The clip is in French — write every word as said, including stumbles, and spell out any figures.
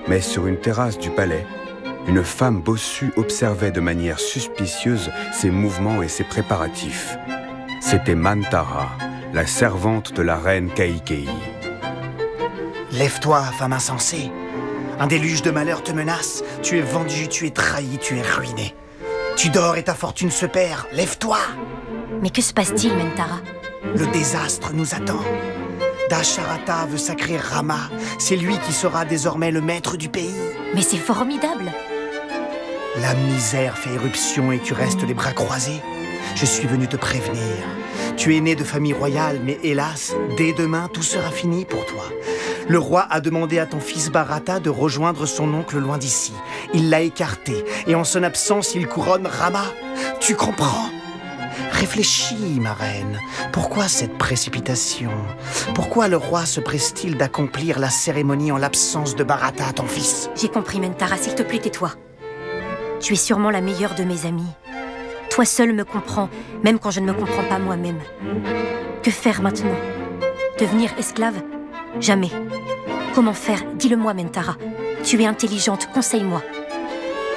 Mais sur une terrasse du palais, une femme bossue observait de manière suspicieuse ses mouvements et ses préparatifs. C'était Manthara, la servante de la reine Kaikeyi. Lève-toi, femme insensée. Un déluge de malheur te menace. Tu es vendu, tu es trahi, tu es ruiné. Tu dors et ta fortune se perd. Lève-toi. Mais que se passe-t-il, Manthara? Le désastre nous attend. Dasharata veut sacrer Rama. C'est lui qui sera désormais le maître du pays. Mais c'est formidable. La misère fait éruption et tu restes les bras croisés. Je suis venu te prévenir. Tu es né de famille royale, mais hélas, dès demain, tout sera fini pour toi. Le roi a demandé à ton fils Bharata de rejoindre son oncle loin d'ici. Il l'a écarté, et en son absence, il couronne Rama. Tu comprends ? Réfléchis, ma reine. Pourquoi cette précipitation ? Pourquoi le roi se presse-t-il d'accomplir la cérémonie en l'absence de Bharata, ton fils ? J'ai compris, Manthara, s'il te plaît, tais-toi. Tu es sûrement la meilleure de mes amies. Toi seule me comprends, même quand je ne me comprends pas moi-même. Que faire maintenant ? Devenir esclave ? Jamais. Comment faire ? Dis-le-moi, Manthara. Tu es intelligente, conseille-moi.